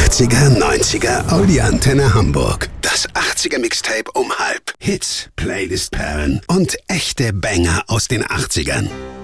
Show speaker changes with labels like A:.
A: 80er, 90er, Audi Antenne Hamburg. Das 80er Mixtape um halb. Hits, Playlist-Perlen und echte Banger aus den 80ern.